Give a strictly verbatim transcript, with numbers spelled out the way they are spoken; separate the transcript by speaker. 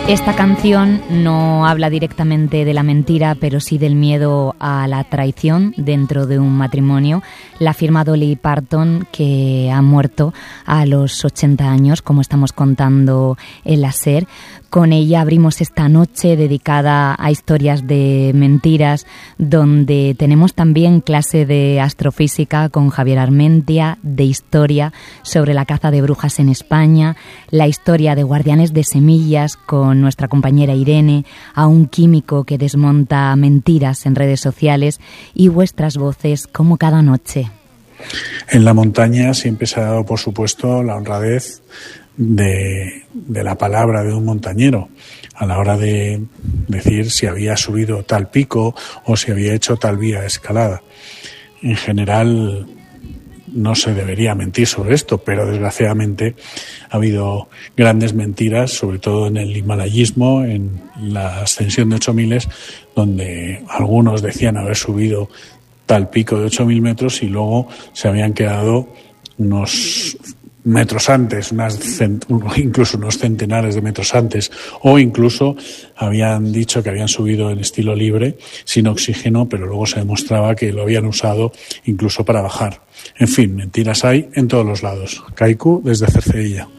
Speaker 1: Esta canción no habla directamente de la mentira, pero sí del miedo a la traición dentro de un matrimonio. La firma Dolly Parton, que ha muerto a los ochenta años, como estamos contando en la SER. Con ella abrimos esta noche dedicada a historias de mentiras, donde tenemos también clase de astrofísica con Javier Armentia, de historia sobre la caza de brujas en España, la historia de Guardianes de Semillas con nuestra compañera Irene, a un químico que desmonta mentiras en redes sociales y vuestras voces como cada noche.
Speaker 2: En la montaña siempre se ha dado, por supuesto, la honradez de, de la palabra de un montañero a la hora de decir si había subido tal pico o si había hecho tal vía de escalada. En general no se debería mentir sobre esto, pero desgraciadamente ha habido grandes mentiras, sobre todo en el himalayismo, en la ascensión de ocho miles, donde algunos decían haber subido tal pico de ocho mil metros y luego se habían quedado unos metros antes, unas cent- incluso unos centenares de metros antes, o incluso habían dicho que habían subido en estilo libre, sin oxígeno, pero luego se demostraba que lo habían usado incluso para bajar. En fin, mentiras hay en todos los lados. Kaiku desde Cercedilla.